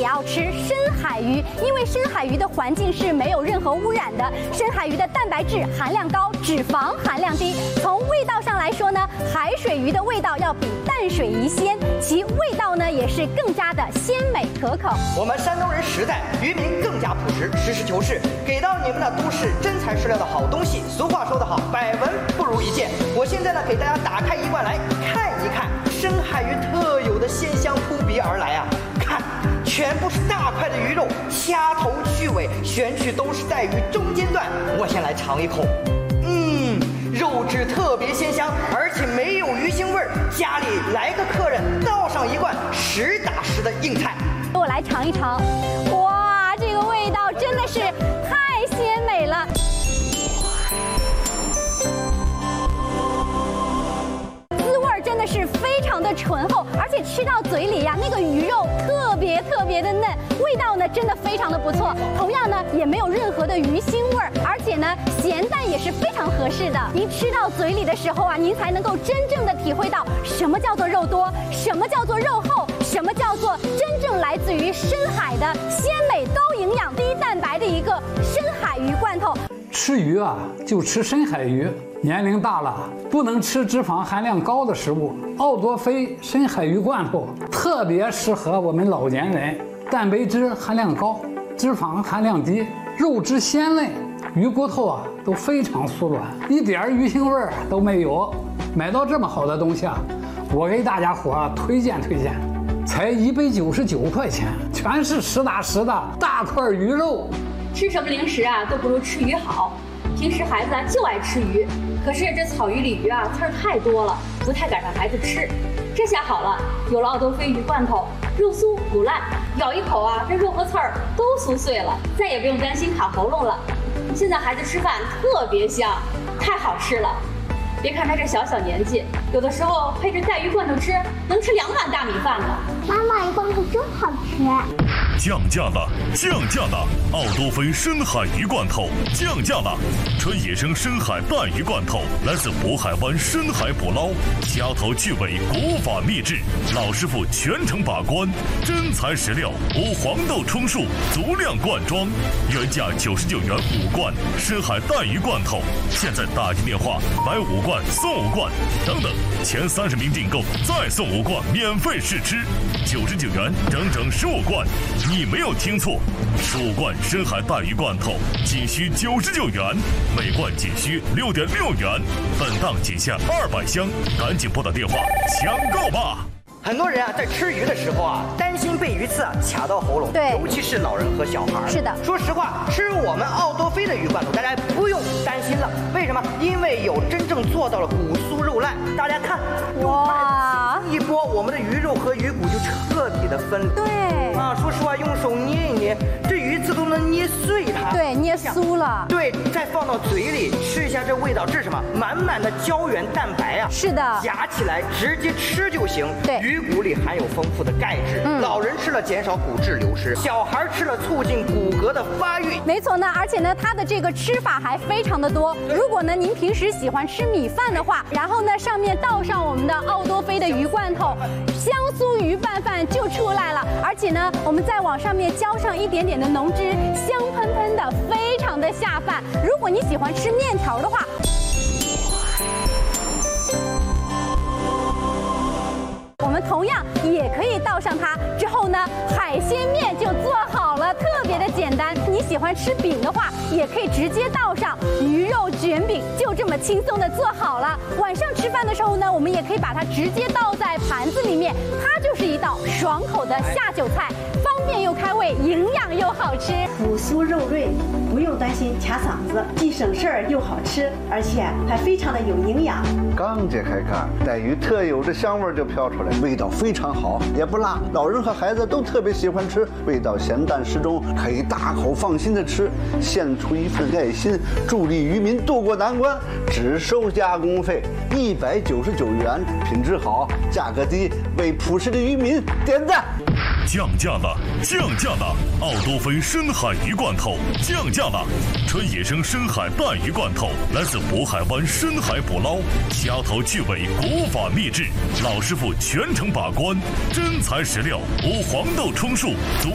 要吃深海鱼，因为深海鱼的环境是没有任何污染的。深海鱼的蛋白质含量高，脂肪含量低。从味道上来说呢，海水鱼的味道要比淡水鱼鲜，其味道呢也是更加的鲜美可口。 我们山东人实在，渔民更加朴实，实事求是，给到你们的都是真材实料的好东西。俗话说得好，百闻不如一见。我现在呢，给大家打开一罐来看一看深海鱼特有的鲜香扑鼻而来啊！看，全部是大块的鱼肉，掐头去尾，选取都是在鱼中间段。我先来尝一口，肉质特别鲜香，而且没有鱼腥味儿。家里来个客人，倒上一罐实打实的硬菜。 我来尝一尝，哇，这个味道真的是太鲜美了。滋味真的是非常的醇厚，而且吃到嘴里呀，那个鱼肉特别的嫩，味道呢真的非常的不错。同样呢，也没有任何的鱼腥味儿，而且呢，咸淡也是非常合适的。您吃到嘴里的时候啊，您才能够真正的体会到什么叫做肉多，什么叫做肉厚，什么叫做真正来自于深海的鲜美、高营养、低蛋白的一个深海鱼罐头。 吃鱼啊，就吃深海鱼。年龄大了，不能吃脂肪含量高的食物。奥多菲深海鱼罐头特别适合我们老年人，蛋白质含量高，脂肪含量低，肉质鲜嫩，鱼骨头啊都非常酥软，一点鱼腥味都没有。买到这么好的东西啊，我给大家伙推荐，才199块钱，全是实打实的大块鱼肉。 吃什么零食啊，都不如吃鱼好。平时孩子啊就爱吃鱼，可是这草鱼、鲤鱼啊刺儿太多了，不太敢让孩子吃。这下好了，有了奥多菲鱼罐头，肉酥骨烂，咬一口啊，这肉和刺儿都酥碎了，再也不用担心卡喉咙了。现在孩子吃饭特别香，太好吃了。别看他这小年纪，有的时候配着带鱼罐头吃，能吃2碗大米饭呢。 妈妈，鱼罐头真好吃。 降价了！奥多菲深海鱼罐头降价了！纯野生深海带鱼罐头，来自渤海湾深海捕捞，掐头去尾，古法秘制，老师傅全程把关，真材实料，无黄豆充数，足量灌装，原价99元5罐深海带鱼罐头，现在打进电话买5罐送5罐，等等，前30名订购再送5罐免费试吃，99元整整15罐。你没有听错，15罐深海带鱼罐头仅需99元，每罐仅需6.6元，本档仅限200箱，赶紧拨打电话抢购吧！ 很多人啊，在吃鱼的时候啊，担心被鱼刺啊卡到喉咙， 对， 尤其是老人和小孩。 是的， 说实话，吃我们奥多菲的鱼罐头，大家不用担心了。为什么？因为有真正做到了骨酥肉烂。大家看，哇，一拨，我们的鱼肉和鱼骨就彻底的分离。 对啊，说实话，用手捏一捏，这鱼刺都能捏碎它。 对，捏酥了。 对，再放到嘴里吃一下，这味道，这是什么？满满的胶原蛋白啊！ 是的， 夹起来直接吃就行。 对。 鱼骨里含有丰富的钙质，老人吃了减少骨质流失，小孩吃了促进骨骼的发育。 没错呢，而且呢，它的这个吃法还非常的多。如果呢您平时喜欢吃米饭的话，然后呢上面倒上我们的奥多菲的鱼罐头，香酥鱼拌饭就出来了。而且呢，我们再往上面浇上一点点的浓汁，香喷喷的，非常的下饭。如果你喜欢吃面条的话，我们同样也可以倒上它，之后呢，海鲜面就做好了，特别的简单。你喜欢吃饼的话，也可以直接倒上鱼肉卷饼，就这么轻松的做好了。晚上吃饭的时候呢，我们也可以把它直接倒在盘子里面，它就是一道爽口的下酒菜，方便又开胃，营养又好吃， 骨酥肉润，不用担心卡嗓子，既省事儿又好吃，而且还非常的有营养。 刚揭开盖，带鱼特有的香味就飘出来，味道非常好，也不辣，老人和孩子都特别喜欢吃，味道咸淡适中，可以大口放心的吃，献出一份爱心，助力渔民渡过难关，只收加工费199元，品质好，价格低，为朴实的渔民点赞。 降价了！奥多菲深海鱼罐头降价了！纯野生深海带鱼罐头，来自渤海湾深海捕捞，掐头去尾，古法秘制，老师傅全程把关，真材实料，无黄豆充数。